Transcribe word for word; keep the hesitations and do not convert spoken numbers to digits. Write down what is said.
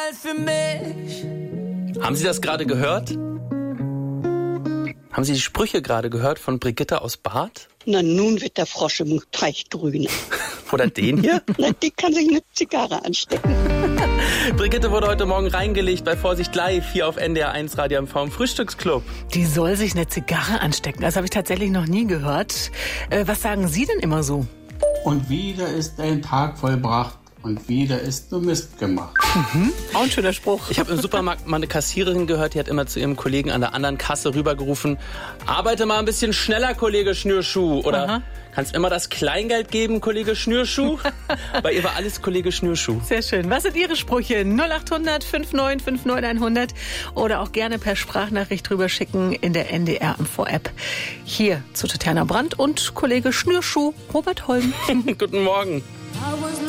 mal für mich. Haben Sie das gerade gehört? Haben Sie die Sprüche gerade gehört von Brigitte aus Barth? Na, nun wird der Frosch im Teich grün. Oder den hier? Na, die kann sich eine Zigarre anstecken. Brigitte wurde heute Morgen reingelegt bei Vorsicht Live hier auf N D R eins Radio M V im Frühstücksclub. Die soll sich eine Zigarre anstecken. Das habe ich tatsächlich noch nie gehört. Äh, was sagen Sie denn immer so? Und wieder ist ein Tag vollbracht. Und wieder ist nur Mist gemacht. Mhm. Auch ein schöner Spruch. Ich habe im Supermarkt mal eine Kassiererin gehört, die hat immer zu ihrem Kollegen an der anderen Kasse rübergerufen: Arbeite mal ein bisschen schneller, Kollege Schnürschuh. Oder aha, kannst immer das Kleingeld geben, Kollege Schnürschuh? Bei ihr war alles Kollege Schnürschuh. Sehr schön. Was sind Ihre Sprüche? null acht hundert fünf neun fünf neun hundert oder auch gerne per Sprachnachricht drüber schicken in der N D R M V-App. Hier zu Tatjana Brandt und Kollege Schnürschuh, Robert Holm. Guten Morgen.